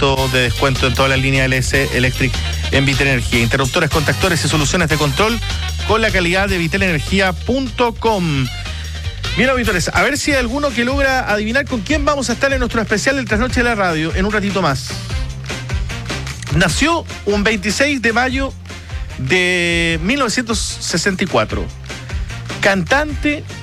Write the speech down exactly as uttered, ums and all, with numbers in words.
ciento de descuento en toda la línea L S Electric en Vitel Energía. Interruptores, contactores y soluciones de control con la calidad de vitel energía punto com. Bien, auditores, a ver si hay alguno que logra adivinar con quién vamos a estar en nuestro especial del Trasnoche de la Radio en un ratito más. Nació un veintiséis de mayo de mil novecientos sesenta y cuatro. Cantante,